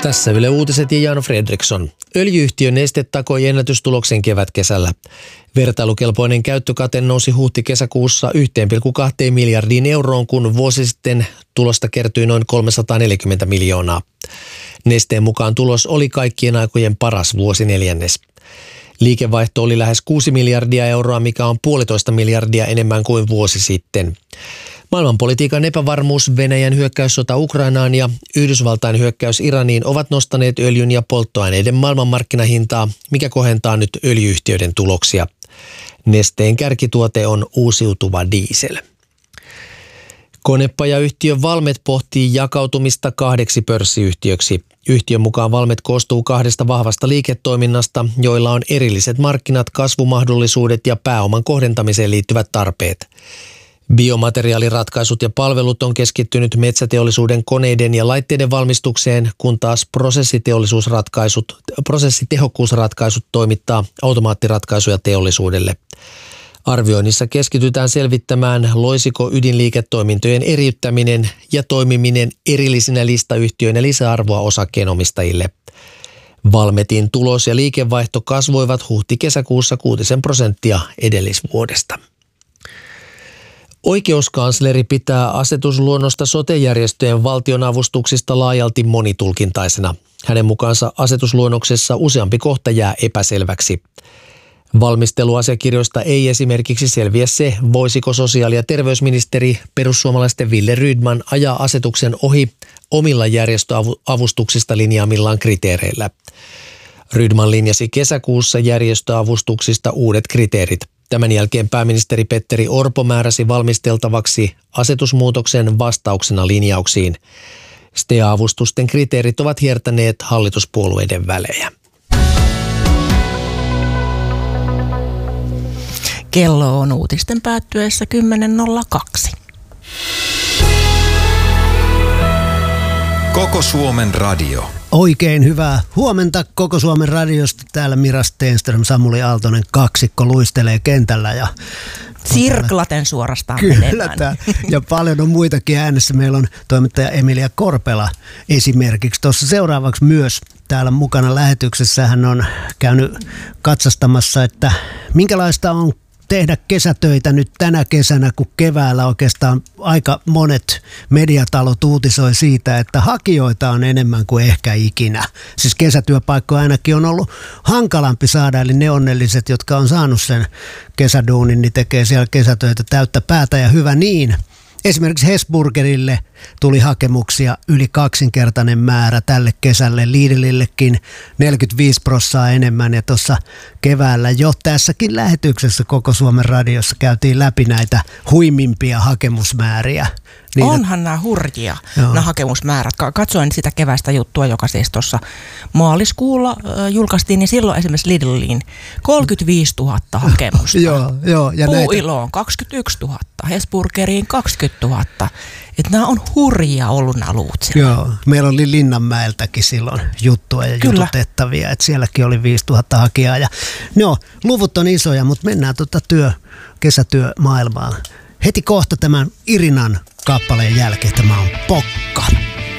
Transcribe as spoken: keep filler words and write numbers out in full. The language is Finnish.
Tässä Yle Uutiset ja Jan Fredriksson. Öljy-yhtiö Neste takoi ennätystuloksen kevätkesällä. Vertailukelpoinen käyttökate nousi huhti-kesäkuussa yksi pilkku kaksi miljardiin euroon, kun vuosi sitten tulosta kertyi noin kolmesataaneljäkymmentä miljoonaa. Nesteen mukaan tulos oli kaikkien aikojen paras vuosineljännes. Liikevaihto oli lähes kuusi miljardia euroa, mikä on puolitoista miljardia enemmän kuin vuosi sitten. Maailmanpolitiikan epävarmuus, Venäjän hyökkäyssota Ukrainaan ja Yhdysvaltain hyökkäys Iraniin ovat nostaneet öljyn ja polttoaineiden maailmanmarkkinahintaa, mikä kohentaa nyt öljy-yhtiöiden tuloksia. Nesteen kärkituote on uusiutuva diesel. Konepajayhtiö Valmet pohtii jakautumista kahdeksi pörssiyhtiöksi. Yhtiön mukaan Valmet koostuu kahdesta vahvasta liiketoiminnasta, joilla on erilliset markkinat, kasvumahdollisuudet ja pääoman kohdentamiseen liittyvät tarpeet. Biomateriaaliratkaisut ja palvelut on keskittynyt metsäteollisuuden koneiden ja laitteiden valmistukseen, kun taas prosessiteollisuusratkaisut, prosessitehokkuusratkaisut toimittaa automaattiratkaisuja teollisuudelle. Arvioinnissa keskitytään selvittämään, loisiko ydinliiketoimintojen eriyttäminen ja toimiminen erillisinä listayhtiöinä lisäarvoa osakkeenomistajille. Valmetin tulos ja liikevaihto kasvoivat huhti-kesäkuussa kuutisen prosenttia edellisvuodesta. Oikeuskansleri pitää asetusluonnosta sote-järjestöjen valtionavustuksista laajalti monitulkintaisena. Hänen mukaansa asetusluonnoksessa useampi kohta jää epäselväksi. Valmisteluasiakirjoista ei esimerkiksi selviä se, voisiko sosiaali- ja terveysministeri perussuomalaisten Wille Rydman ajaa asetuksen ohi omilla järjestöavustuksista linjaamillaan kriteereillä. Rydman linjasi kesäkuussa järjestöavustuksista uudet kriteerit. Tämän jälkeen pääministeri Petteri Orpo määräsi valmisteltavaksi asetusmuutoksen vastauksena linjauksiin. S T A-avustusten kriteerit ovat hiertäneet hallituspuolueiden välejä. Kello on uutisten päättyessä kymmenen nolla kaksi. Koko Suomen radio. Oikein hyvää huomenta Koko Suomen radiosta. Täällä Mira Stenström, Samuli Aaltonen kaksikko luistelee kentällä. Ja Sirklaten suorastaan kyllä tämä. Ja paljon on muitakin äänessä. Meillä on toimittaja Emilia Korpela esimerkiksi. Tuossa seuraavaksi myös täällä mukana lähetyksessä hän on käynyt katsastamassa, että minkälaista on tehdä kesätöitä nyt tänä kesänä, kun keväällä oikeastaan aika monet mediatalot uutisoi siitä, että hakijoita on enemmän kuin ehkä ikinä. Siis kesätyöpaikkoja ainakin on ollut hankalampi saada, eli ne onnelliset, jotka on saanut sen kesäduunin, niin tekee siellä kesätöitä täyttä päätä ja hyvä niin. Esimerkiksi Hesburgerille tuli hakemuksia yli kaksinkertainen määrä tälle kesälle, Lidlillekin neljäkymmentäviisi prosenttia enemmän ja tuossa keväällä jo tässäkin lähetyksessä Koko Suomen radiossa käytiin läpi näitä huimimpia hakemusmääriä. Niin, onhan nämä hurjia, joo, nämä hakemusmäärät. Katsoin sitä keväistä juttua, joka siis tuossa maaliskuulla äh, julkaistiin, niin silloin esimerkiksi Lidliin kolmekymmentäviisituhatta hakemusta. joo, joo, ja Puuiloon kaksikymmentäyksituhatta, Hesburgeriin kaksikymmentätuhatta. Että nämä on hurjia ollut nämä luvut siellä. Joo, meillä oli Linnanmäeltäkin silloin juttua ja kyllä jututettavia, että sielläkin oli viisituhatta hakijaa. Ja, no, luvut on isoja, mutta mennään tuota työ, kesätyömaailmaan. Heti kohta tämän Irinan kappaleen jälkeen tämä on Pokka.